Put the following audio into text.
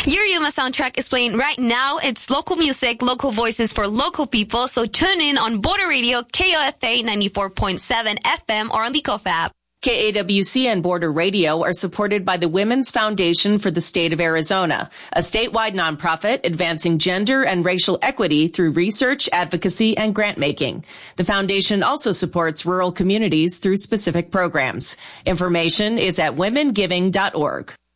Your Yuma soundtrack is playing right now. It's local music, local voices for local people. So tune in on Border Radio, KOFA 94.7 FM or on the KOFA app. KAWC and Border Radio are supported by the Women's Foundation for the State of Arizona, a statewide nonprofit advancing gender and racial equity through research, advocacy, and grant making. The foundation also supports rural communities through specific programs. Information is at womengiving.org.